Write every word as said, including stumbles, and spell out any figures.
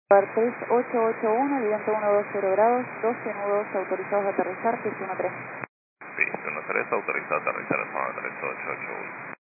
tres ocho ocho uno, viento uno dos cero grados, doce nudos autorizados a aterrizar, pista uno tres. Pista uno tres, autorizado a aterrizar a zona tres ocho ocho uno.